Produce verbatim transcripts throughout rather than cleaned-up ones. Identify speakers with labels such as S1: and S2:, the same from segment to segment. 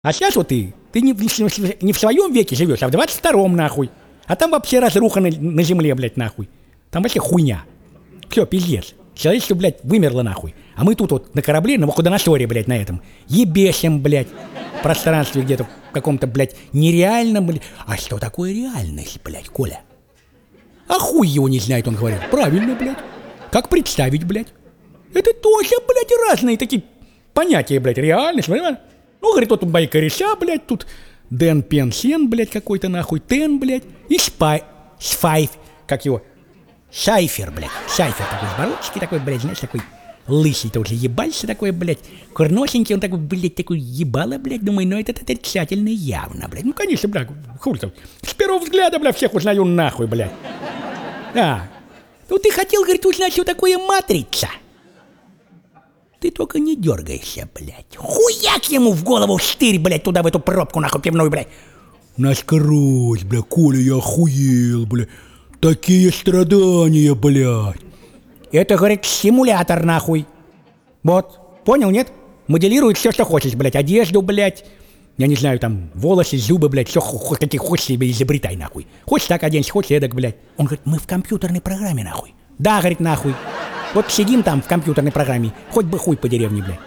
S1: А сейчас вот ты, ты не, в- не в своем веке живешь, а в двадцать втором нахуй. А там вообще разруха на, на земле, блядь, нахуй. Там вообще хуйня. Все, пиздец. Человечество, блядь, вымерло нахуй. А мы тут вот на корабле, на Вуходоносоре, блядь, на этом. Ебесим, блядь, в пространстве где-то, в каком-то, блядь, нереальном, блядь. А что такое реальность, блядь, Коля? А хуй его не знает, он говорит. Правильно, блядь. Как представить, блядь? Это тоже, блядь, разные такие понятия, блядь, реальность, понимаешь? Ну, говорит, вот тут Байкариша, блядь, тут Дэн Пенсен, блядь, какой-то нахуй, Тен, блядь, и Спай, Спайф, как его, Шайфер, блядь, Шайфер такой, бородочки такой, блядь, знаешь, такой лысый тоже ебальца такой, блядь, курносенький, он такой, блядь, такой ебало, блядь, думаю, ну это отрицательно явно, блядь, ну, конечно, блядь, хуй там, с первого взгляда, блядь, всех узнаю нахуй, блядь. А, ну ты хотел, говорит, узнать, что такое матрица? Ты только не дергайся, блядь. Хуяк ему в голову штырь, блядь, туда в эту пробку, нахуй, пивную, блядь. Насквозь, блядь, Коля, я охуел, блядь. Такие страдания, блядь. Это, говорит, симулятор, нахуй. Вот, понял, нет? Моделирует все, что хочешь, блядь, одежду, блядь. Я не знаю, там, волосы, зубы, блядь, все, какие хочешь себе изобретай, нахуй. Хочешь так оденься, хочешь эдак, блядь. Он говорит, мы в компьютерной программе, нахуй. Да, говорит, нахуй. Вот сидим там в компьютерной программе, хоть бы хуй по деревне, блядь.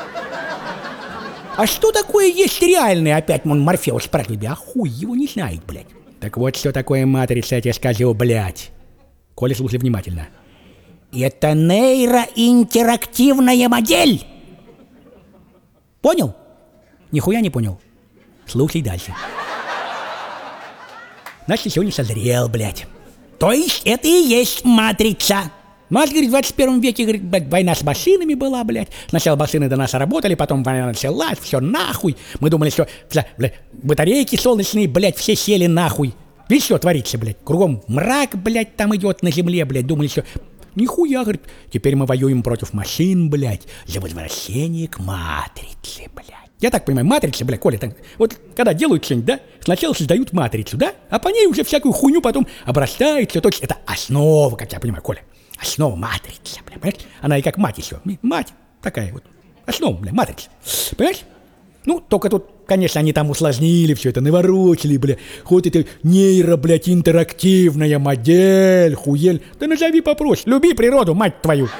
S1: А что такое есть реальное, опять он Морфеус спрашивает, а хуй его не знает, блядь. Так вот, что такое матрица, я тебе скажу, блядь. Коля, слушай внимательно. Это нейроинтерактивная модель. Понял? Нихуя не понял. Слушай дальше. Значит, еще не созрел, блядь. То есть это и есть матрица. Нас, говорит, в двадцать первом веке, говорит, блядь, война с машинами была, блядь. Сначала машины до нас работали, потом война началась, все нахуй. Мы думали, что, блядь, батарейки солнечные, блядь, все сели нахуй. Видишь, что творится, блядь? Кругом мрак, блядь, там идет на земле, блядь. Думали, что... Нихуя, говорит, теперь мы воюем против машин, блядь, за возвращение к матрице, блядь. Я так понимаю, матрица, блядь, Коля, так, вот когда делают что-нибудь, да, сначала создают матрицу, да, а по ней уже всякую хуйню потом обрастают, все точно. Это основа, как я понимаю, Коля. Основа матрицы, бля, понимаешь? Она и как мать еще. Мать такая вот. Основа, бля, матрица. Понимаешь? Ну, только тут, конечно, они там усложнили все это, наворочили, бля. Хоть это нейро, блядь, интерактивная модель, хуель. Да назови попроще. Люби природу, мать твою.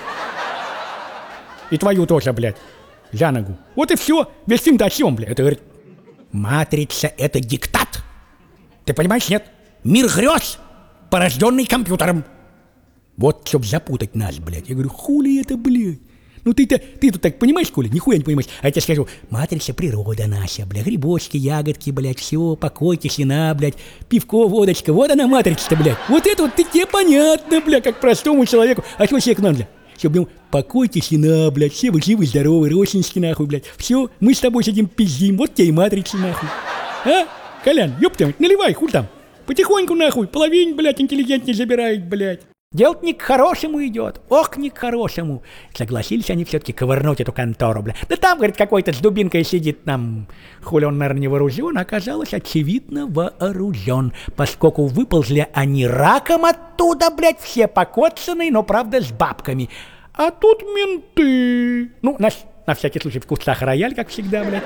S1: И твою тоже, блядь. За ногу. Вот и все. Весь фильм-то о чем, блядь? Это, говорит, матрица — это диктат. Ты понимаешь, нет? Мир грез, порожденный компьютером. Вот, чтоб запутать нас, блядь. Я говорю, хули это, блядь? Ну ты-то, ты тут так понимаешь, Коля? Нихуя не понимаешь. А я тебе скажу, матрица — природа наша, блядь. Грибочки, ягодки, блядь, все, покой, тишина, блядь. Пивко, водочка. Вот она матрица-то, блядь. Вот это вот тебе понятно, блядь, как простому человеку. А что себе к нам, блядь? Чтобы ему покой, тишина, блядь. Все вы живы, здоровы, родственнички, нахуй, блядь. Все, мы с тобой сидим пиздим. Вот тебе и матрица, нахуй. А? Колян, ёпта, наливай, хуй там. Потихоньку, нахуй, половину, блядь, интеллигент не забирает, блядь. Дело не к хорошему идет, ох, не к хорошему. Согласились они все-таки ковырнуть эту контору, бля. Да там, говорит, какой-то с дубинкой сидит нам. Хули он, наверное, не вооружен, оказалось, очевидно, вооружен. Поскольку выползли они раком оттуда, блядь, все покоцанные, но, правда, с бабками. А тут менты. Ну, на, на всякий случай в кустах рояль, как всегда, блядь.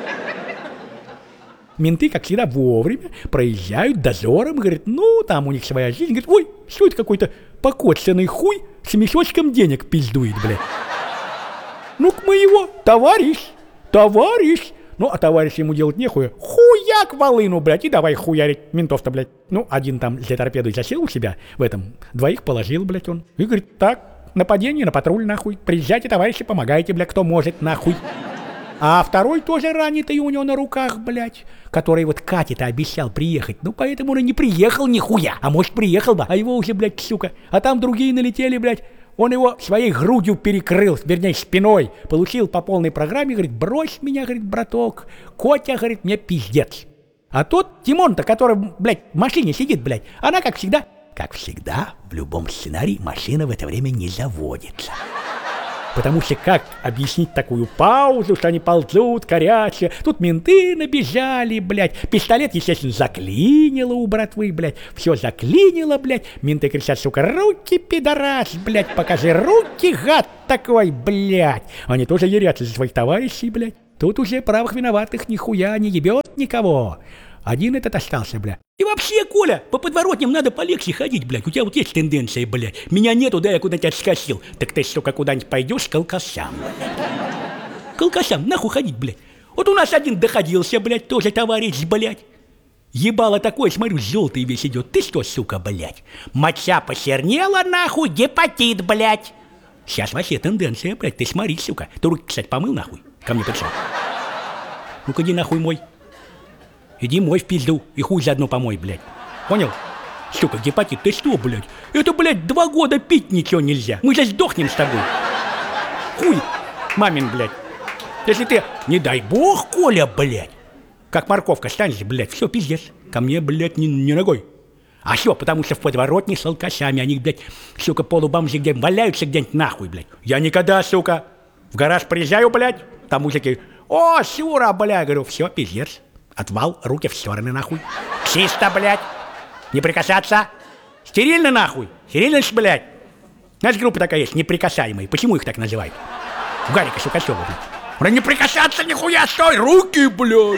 S1: Менты, как всегда, вовремя проезжают дозором, говорят, ну, там у них своя жизнь. Говорит, ой, что это какой-то покоцанный хуй с мешочком денег пиздует, блядь. Ну-ка мы его, товарищ, товарищ. Ну, а товарищ ему делать нехуя. Хуяк волыну, блядь, и давай хуярить ментов-то, блядь. Ну, один там для торпеды засел у себя в этом, двоих положил, блядь, он. И говорит, так, нападение на патруль, нахуй. Приезжайте, товарищи, помогайте, блядь, кто может, нахуй. А второй тоже ранитый у него на руках, блядь, который вот Кате-то обещал приехать. Ну, поэтому он и не приехал нихуя. А может, приехал бы, а его уже, блядь, сука. А там другие налетели, блядь. Он его своей грудью перекрыл, вернее, спиной. Получил по полной программе, говорит, брось меня, говорит, браток. Котя, говорит, мне пиздец. А тот Тимон-то, который, блядь, в машине сидит, блядь, она, как всегда, как всегда, в любом сценарии машина в это время не заводится. Потому что как объяснить такую паузу, что они ползут, коряча? Тут менты набежали, блядь. Пистолет, естественно, заклинило у братвы, блядь. Все заклинило, блядь. Менты кричат, сука, руки, пидорас, блядь, покажи руки, гад такой, блядь. Они тоже ярятся за своих товарищей, блядь. Тут уже правых виноватых нихуя не ебет никого. Один этот остался, бля. И вообще, Коля, по подворотням надо полегче ходить, блядь. У тебя вот есть тенденция, блядь. Меня нету, да я куда-нибудь отскочил. Так ты, сука, куда-нибудь пойдешь к алкашам. К алкашам, нахуй ходить, блядь. Вот у нас один доходился, блядь, тоже товарищ, блядь. Ебало такое, смотрю, желтый весь идет. Ты что, сука, блядь? Моча посернела, нахуй, гепатит, блядь. Сейчас вообще тенденция, блядь. Ты смотри, сука. Ты руки, кстати, помыл, нахуй? Ко мне пришел. Ну-ка, иди нахуй мой. Иди мой в пизду и хуй заодно помой, блядь. Понял? Сука, гепатит, ты что, блядь? Это, блядь, два года пить ничего нельзя. Мы же сдохнем с тобой. Хуй, мамин, блядь. Если ты, не дай бог, Коля, блядь, как морковка станешь, блядь, все, пиздец. Ко мне, блядь, не, не ногой. А все, потому что в подворотне с алкашами. Они, блядь, сука, полубомжи где валяются где-нибудь нахуй, блядь. Я никогда, сука, в гараж приезжаю, блядь, там мужики, о, Сюра, блядь, говорю, все, пиздец. Отвал, руки в стороны, нахуй. Чисто, блядь. Не прикасаться. Стерильно, нахуй. Стерильность, блядь. Знаешь, группа такая есть, неприкасаемые. Почему их так называют? У Гарика Сукачева, блядь. Не прикасаться, нихуя, стой, руки, блядь.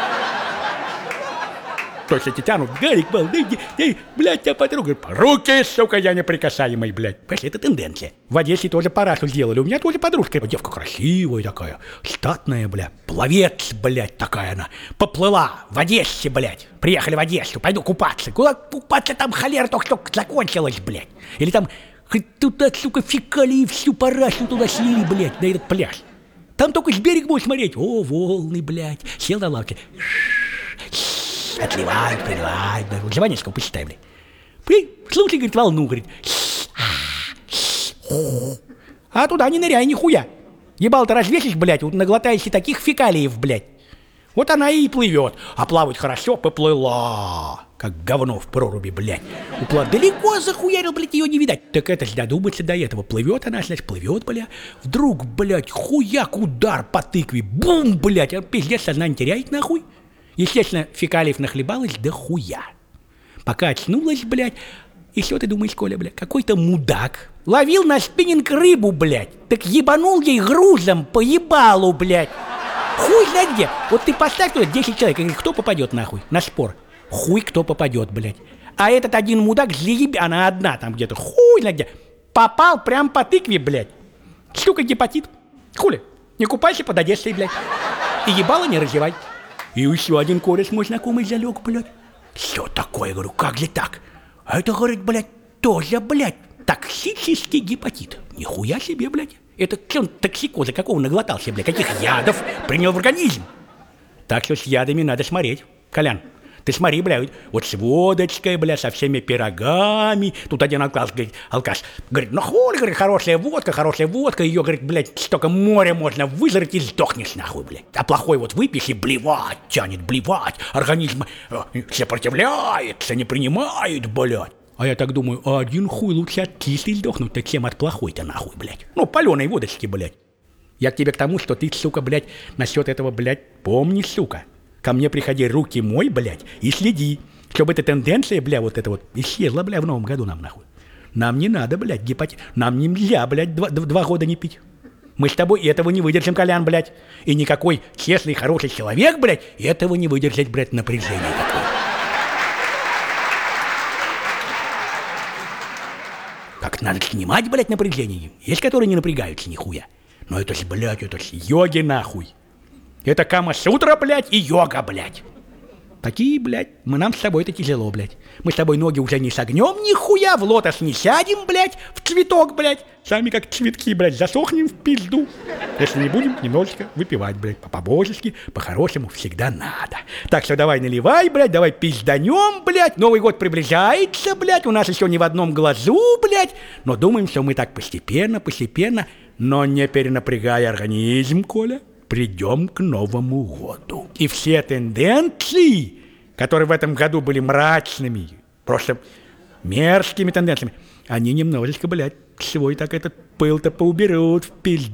S1: То есть эти тянут, Гарик, блядь, блядь, тебя подруга. Руки, сука, я неприкасаемый, блядь. Понимаешь, это тенденция. В Одессе тоже парашу сделали. У меня тоже подружка. Девка красивая такая, статная, блядь. Пловец, блядь, такая она. Поплыла в Одессе, блядь. Приехали в Одессу, пойду купаться. Куда купаться, там холера только-только закончилась, блядь. Или там хоть туда, сука, фекалии всю парашу туда слили, блядь, на этот пляж. Там только с берега будешь смотреть. О, волны, блядь. Сел на лавке. Отливает, приливает, блядь. Живанецкого почитай, блядь. Слушай, говорит, волну, говорит. А туда не ныряй, нихуя. Ебал-то развесишь, блядь, вот наглотаешься таких фекалиев, блядь. Вот она и плывет. А плавать хорошо, поплыла. Как говно в проруби, блядь. Уплав далеко захуярил, блядь, ее не видать. Так это ж додуматься до этого. Плывет она, значит, плывет, блядь. Вдруг, блядь, хуяк, удар по тыкве. Бум, блядь. А пиздец, сознание теряет, нахуй. Естественно, фекалиев нахлебалась до хуя. Пока очнулась, блядь, и что ты думаешь, Коля, блядь, какой-то мудак ловил на спиннинг рыбу, блядь, так ебанул ей грузом по ебалу, блядь. Хуй знает где. Вот ты поставь туда десять человек, и кто попадет нахуй на спор? Хуй кто попадет, блядь. А этот один мудак, заеб... она одна там где-то, хуй знает где, попал прям по тыкве, блядь. Сука, гепатит. Хули, не купайся под Одессой, блядь. И ебало не раздевай. И еще один кореш мой знакомый залег, блядь. Что такое, говорю, как же так? А это, говорит, блядь, тоже, блядь, токсический гепатит. Нихуя себе, блядь. Это что он токсикоза какого наглотался, блядь, каких ядов принял в организм? Так что с ядами надо смотреть, Колян. Ты смотри, блядь, вот с водочкой, блядь, со всеми пирогами. Тут один алкаш, говорит, алкаш, говорит, ну хули, говорит, хорошая водка, хорошая водка. Ее, говорит, блядь, столько моря можно вызрать и сдохнешь нахуй, блядь. А плохой вот выпьешь и блевать, тянет блевать. Организм э, сопротивляется, не принимает, блядь. А я так думаю, а один хуй лучше от кислой сдохнуть, так чем от плохой-то нахуй, блядь. Ну, паленой водочки, блядь. Я к тебе к тому, что ты, сука, блядь, насчет этого, блядь, помни, сука. Ко мне приходи, руки мой, блядь, и следи, чтобы эта тенденция, бля, вот эта вот исчезла, бля, в новом году нам, нахуй. Нам не надо, блядь, гепатит. Нам нельзя, блядь, два, два года не пить. Мы с тобой этого не выдержим, Колян, блядь. И никакой честный, хороший человек, блядь, этого не выдержать, блядь, напряжение такое. Как надо снимать, блядь, напряжение. Есть, которые не напрягаются нихуя. Но это ж, блядь, это ж йоги, нахуй. Это Кама-сутра, блядь, и йога, блядь. Такие, блядь, мы нам с тобой это тяжело, блядь. Мы с тобой ноги уже не согнем нихуя, в лотос не сядем, блядь, в цветок, блядь. Сами как цветки, блядь, засохнем в пизду. Если не будем немножечко выпивать, блядь, по-божески, по-хорошему всегда надо. Так что давай наливай, блядь, давай пизданем, блядь. Новый год приближается, блядь, у нас еще не в одном глазу, блядь. Но думаем, что мы так постепенно, постепенно, но не перенапрягая организм, Коля, придем к Новому году. И все тенденции, которые в этом году были мрачными, просто мерзкими тенденциями, они немножечко, блядь, свой так этот пыл-то поуберут в пизду.